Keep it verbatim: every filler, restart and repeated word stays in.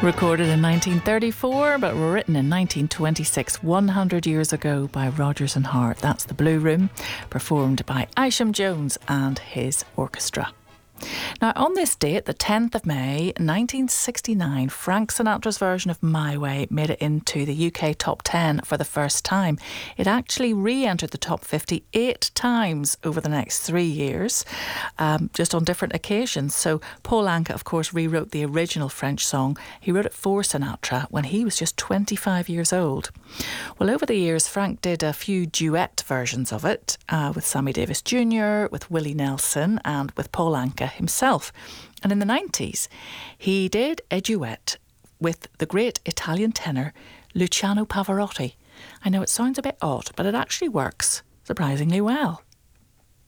Recorded in nineteen thirty-four, but written in nineteen twenty-six, one hundred years ago by Rodgers and Hart. That's The Blue Room, performed by Isham Jones and his orchestra. Now, on this date, the tenth of May, nineteen sixty-nine, Frank Sinatra's version of My Way made it into the U K top ten for the first time. It actually re-entered the top fifty eight times over the next three years, um, just on different occasions. So Paul Anka, of course, rewrote the original French song. He wrote it for Sinatra when he was just twenty-five years old. Well, over the years, Frank did a few duet versions of it uh, with Sammy Davis Junior, with Willie Nelson and with Paul Anka himself. And in the nineties, he did a duet with the great Italian tenor Luciano Pavarotti. I know it sounds a bit odd, but it actually works surprisingly well.